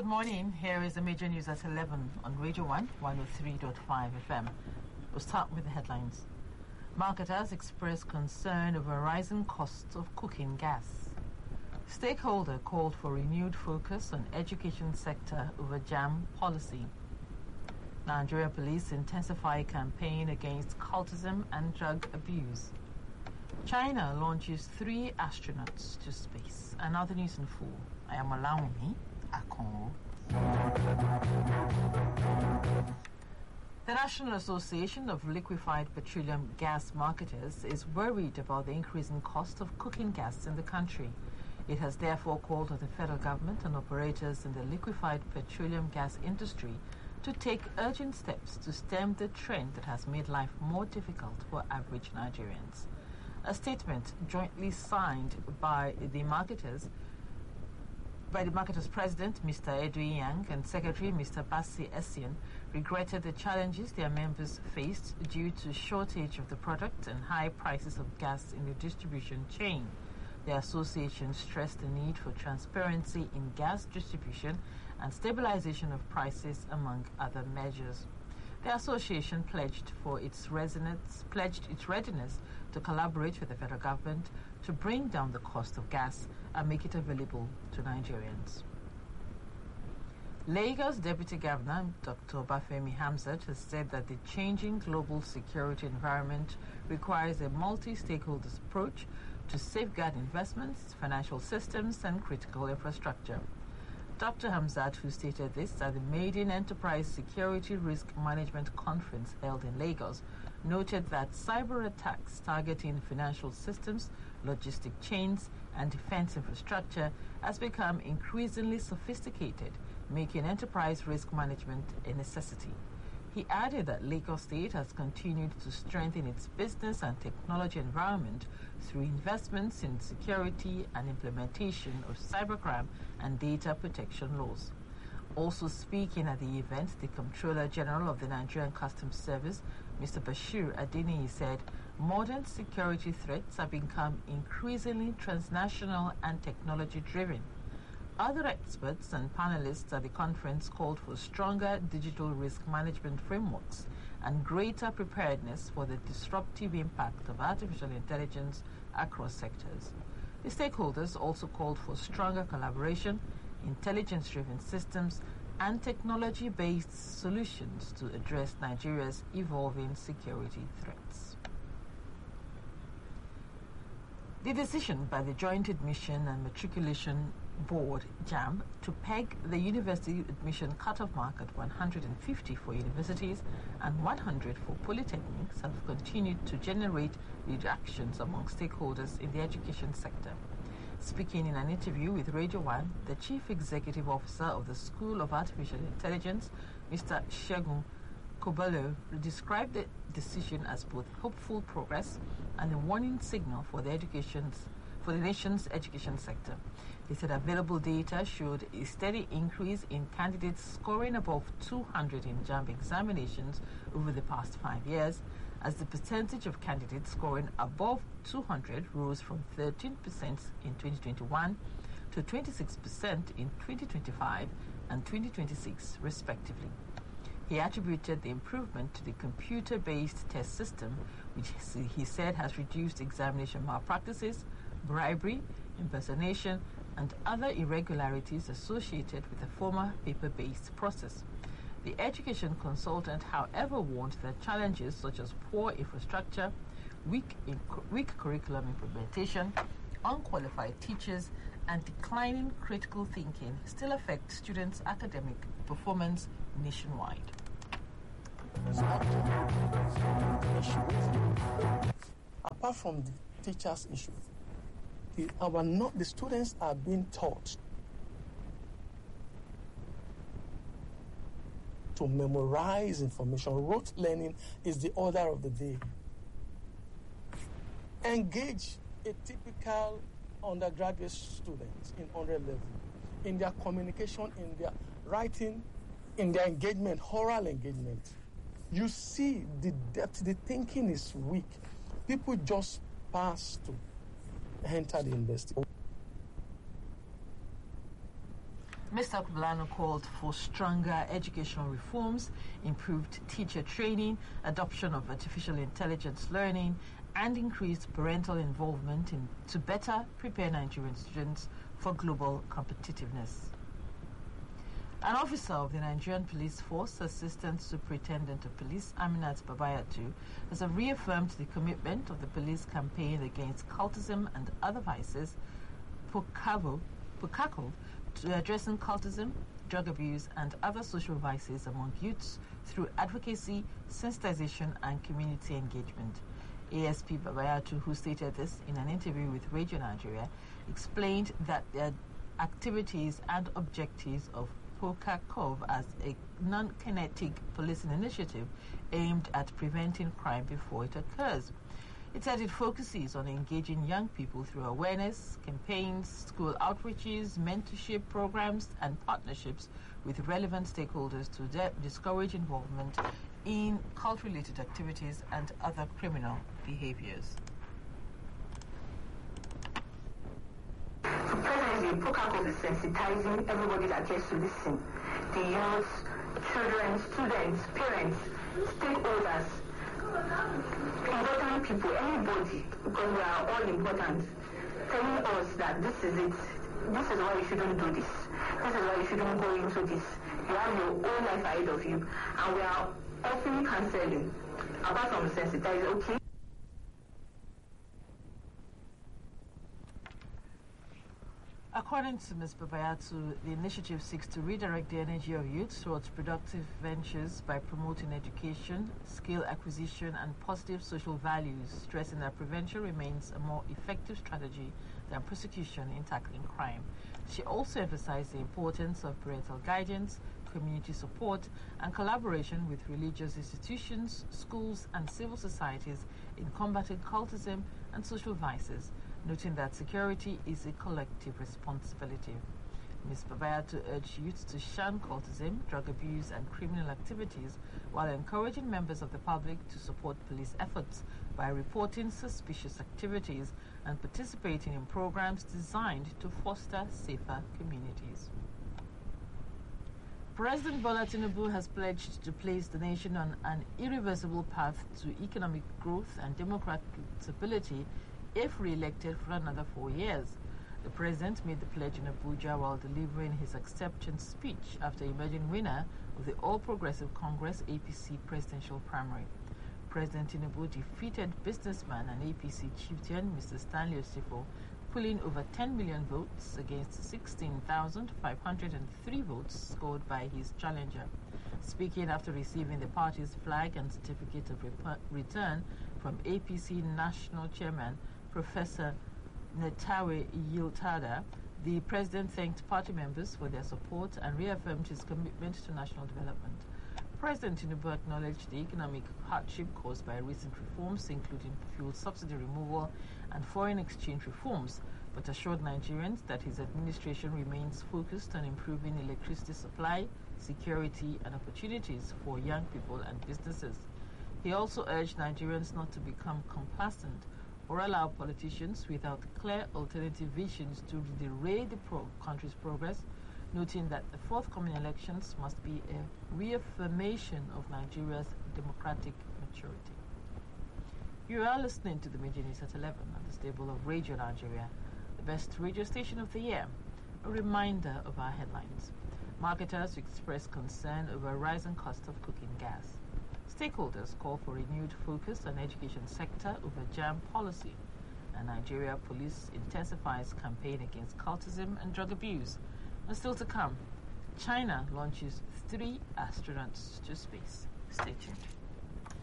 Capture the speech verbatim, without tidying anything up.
morning. Here is the major news at eleven on Radio one, one oh three point five F M. We'll start with the headlines. Marketers express concern over rising costs of cooking gas. Stakeholder called for renewed focus on education sector over JAM policy. Nigeria police intensify campaign against cultism and drug abuse. China launches three astronauts to space. And now the news in full. I am Olaomi Akonwo. The National Association of Liquefied Petroleum Gas Marketers is worried about the increasing cost of cooking gas in the country. It has therefore called on the federal government and operators in the liquefied petroleum gas industry to take urgent steps to stem the trend that has made life more difficult for average Nigerians. A statement jointly signed by the marketers by the marketers president, Mister Edu Yang, and secretary, Mister Bassi Essien, regretted the challenges their members faced due to shortage of the product and high prices of gas in the distribution chain. The association stressed the need for transparency in gas distribution and stabilization of prices, among other measures. The association pledged for its residents, pledged its readiness to collaborate with the federal government to bring down the cost of gas and make it available to Nigerians. Lagos Deputy Governor Doctor Bafemi Hamzat has said that the changing global security environment requires a multi-stakeholders approach to safeguard investments, financial systems, and critical infrastructure. Doctor Hamzat, who stated this at the Maiden Enterprise Security Risk Management Conference held in Lagos, noted that cyber attacks targeting financial systems, logistic chains, and defense infrastructure has become increasingly sophisticated, making enterprise risk management a necessity. He added that Lagos State has continued to strengthen its business and technology environment through investments in security and implementation of cybercrime and data protection laws. Also speaking at the event, the Comptroller General of the Nigerian Customs Service, Mister Bashir Adeniyi, said modern security threats have become increasingly transnational and technology-driven. Other experts and panelists at the conference called for stronger digital risk management frameworks and greater preparedness for the disruptive impact of artificial intelligence across sectors. The stakeholders also called for stronger collaboration, intelligence-driven systems, and technology-based solutions to address Nigeria's evolving security threats. The decision by the Joint Admission and Matriculation Board, JAMB, to peg the university admission cutoff mark at one hundred fifty for universities and one hundred for polytechnics have continued to generate reactions among stakeholders in the education sector. Speaking in an interview with Radio one, the Chief Executive Officer of the School of Artificial Intelligence, Mister Segun Kobalo, described the decision as both hopeful progress and a warning signal for the education's for the nation's education sector. He said available data showed a steady increase in candidates scoring above two hundred in JAMB examinations over the past five years, as the percentage of candidates scoring above two hundred rose from thirteen percent in twenty twenty-one to twenty-six percent in twenty twenty-five and twenty twenty-six, respectively. He attributed the improvement to the computer-based test system, which he said has reduced examination malpractices, bribery, impersonation, and other irregularities associated with the former paper-based process. The education consultant, however, warned that challenges such as poor infrastructure, weak, inc- weak curriculum implementation, unqualified teachers, and declining critical thinking still affect students' academic performance nationwide. Apart from the teachers' issue, the, our not, the students are being taught to memorize information. Rote learning is the order of the day. Engage a typical undergraduate student in hundred level in their communication, in their writing, in their engagement, oral engagement. You see the depth, the thinking is weak. People just pass to enter the university. Mister Kublano called for stronger educational reforms, improved teacher training, adoption of artificial intelligence learning, and increased parental involvement in, to better prepare Nigerian students for global competitiveness. An officer of the Nigerian Police Force, Assistant Superintendent of Police Aminat Babayatu, has reaffirmed the commitment of the police campaign against cultism and other vices, Pukavo, Pukako, to addressing cultism, drug abuse, and other social vices among youths through advocacy, sensitization, and community engagement. A S P Babayatu, who stated this in an interview with Radio Nigeria, explained that the activities and objectives of Pokakov as a non-kinetic policing initiative aimed at preventing crime before it occurs. It said it focuses on engaging young people through awareness, campaigns, school outreaches, mentorship programs, and partnerships with relevant stakeholders to de- discourage involvement in cult-related activities and other criminal behaviors. So presently, Pokakov is sensitizing everybody that cares to listen. The youth, children, students, parents, stakeholders, important people, anybody, because we are all important, telling us that this is it. This is why you shouldn't do this. This is why you shouldn't go into this. You have your own life ahead of you. And we are offering counseling, apart from sensitizing, okay? According to Miz Babayatu, the initiative seeks to redirect the energy of youth towards productive ventures by promoting education, skill acquisition, and positive social values, stressing that prevention remains a more effective strategy than prosecution in tackling crime. She also emphasized the importance of parental guidance, community support, and collaboration with religious institutions, schools, and civil societies in combating cultism and social vices, noting that security is a collective responsibility. Miz Babayatu urged youth to shun cultism, drug abuse, and criminal activities, while encouraging members of the public to support police efforts by reporting suspicious activities and participating in programs designed to foster safer communities. President Bola Tinubu has pledged to place the nation on an irreversible path to economic growth and democratic stability if re-elected for another four years. The president made the pledge in Abuja while delivering his acceptance speech after emerging winner of the All Progressive Congress A P C presidential primary. President Tinubu defeated businessman and A P C chieftain Mister Stanley Osifo, pulling over ten million votes against sixteen thousand five hundred three votes scored by his challenger. Speaking after receiving the party's flag and certificate of rep- return from A P C National Chairman Professor Netawe Yiltada, the president thanked party members for their support and reaffirmed his commitment to national development. President Tinubu acknowledged the economic hardship caused by recent reforms, including fuel subsidy removal and foreign exchange reforms, but assured Nigerians that his administration remains focused on improving electricity supply, security, and opportunities for young people and businesses. He also urged Nigerians not to become complacent or allow politicians without clear alternative visions to derail the pro- country's progress, noting that the forthcoming elections must be a reaffirmation of Nigeria's democratic maturity. You are listening to the Media News at eleven on the stable of Radio Nigeria, the best radio station of the year. A reminder of our headlines. Marketers express concern over rising cost of cooking gas. Stakeholders call for renewed focus on education sector over JAMB policy. And Nigeria police intensifies campaign against cultism and drug abuse. And still to come, China launches three astronauts to space. Stay tuned.